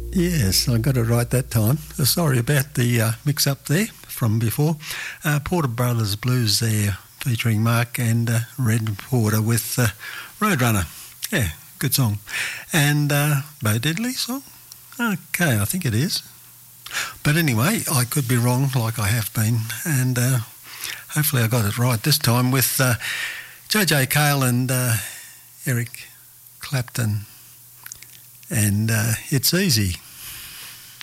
Yes, I got it right that time. Sorry about the mix-up there from before. Porter Brothers Blues there, featuring Mark and Red Porter with Roadrunner. Yeah, good song. And Bo Diddley song? Okay, I think it is. But anyway, I could be wrong like I have been, and hopefully I got it right this time with JJ Cale and Eric Clapton, and It's Easy.